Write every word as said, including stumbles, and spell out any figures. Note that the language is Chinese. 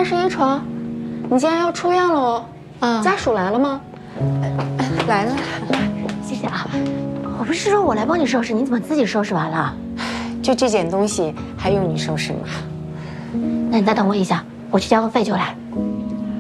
三十一床，你今天要出院了哦。嗯，家属来了吗？ 来了， 谢谢啊。我不是说我来帮你收拾，你怎么自己收拾完了？ 就这件东西还用你收拾吗？ 那你再等我一下，我去交个费就来。